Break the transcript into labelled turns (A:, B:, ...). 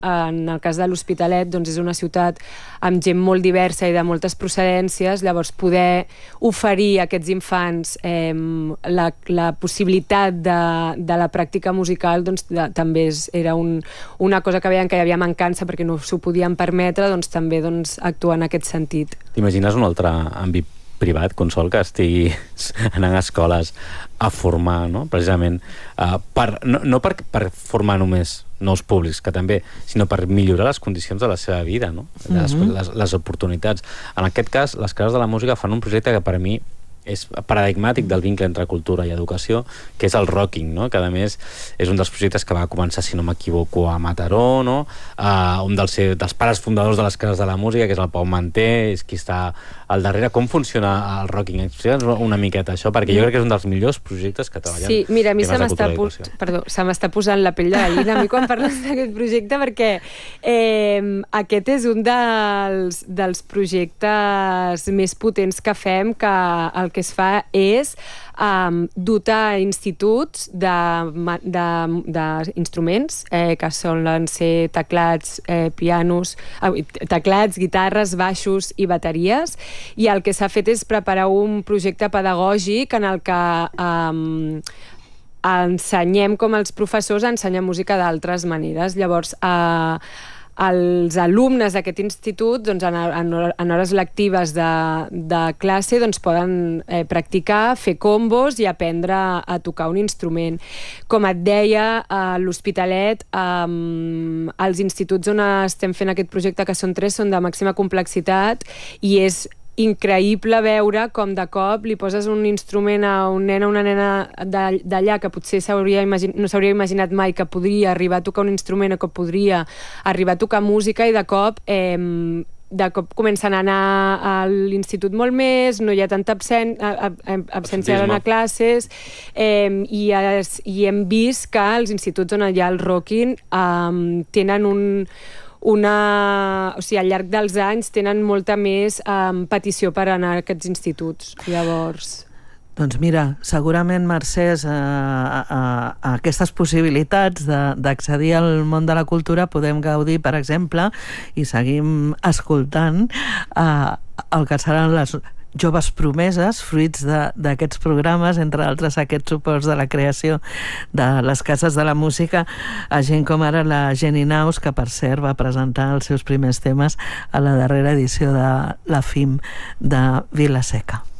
A: en el cas de l'Hospitalet, doncs és una ciutat amb gent molt diversa i de moltes procedències, llavors poder oferir a aquests infants la possibilitat de la pràctica musical doncs, també era una cosa que veien que hi havia mancança perquè no s'ho podien permetre, doncs també actuar en aquest sentit.
B: T'imagines un altre àmbit privat, Consol, que estiguis anant a escoles a formar, no? Precisament, no per formar només nous públics, que també, sinó per millorar les condicions de la seva vida, no? Les oportunitats. En aquest cas, les Cases de la Música fan un projecte que per mi és paradigmàtic del vincle entre cultura i educació, que és el Rocking, no? Que a més és un dels projectes que va començar, si no m'equivoco, a Mataró, no? Un dels pares fundadors de les Cases de la Música, que és el Pau Manté, és qui està al darrere. Com funciona el Rocking? Explica'ns una miqueta això, perquè jo crec que és un dels millors projectes que treballen.
A: Sí, mira, a mi se m'està posant la pell de gallina a mi quan parles d'aquest projecte, perquè aquest és un dels projectes més potents que fem, que el que es fa és dotar instituts d'instruments que solen ser teclats, pianos, teclats, guitarres, baixos i bateries, i el que s'ha fet és preparar un projecte pedagògic en el que ensenyem com els professors a ensenyar música d'altres maneres. Llavors, els alumnes d'aquest institut en hores lectives de classe poden practicar, fer combos i aprendre a tocar un instrument. Com et deia, a l'Hospitalet, els instituts on estem fent aquest projecte, que són 3, són de màxima complexitat, i és increïble veure com de cop li poses un instrument a un nen o una nena d'allà que potser no s'hauria imaginat mai que podria arribar a tocar un instrument o que podria arribar a tocar música, i de cop comencen a anar a l'institut molt més, no hi ha tanta absència d'anar a classes, i hem vist que els instituts on hi ha el Rocking tenen o sigui, al llarg dels anys tenen molta més petició per anar a aquests instituts. Llavors...
C: Doncs mira, segurament, Mercè, a aquestes possibilitats d'accedir al món de la cultura podem gaudir, per exemple, i seguim escoltant el que seran les joves promeses, fruits d'aquests programes, entre altres aquests suports de la creació de les Cases de la Música, a gent com ara la Jenny Naus, que per cert va presentar els seus primers temes a la darrera edició de la FIM de Vila-seca.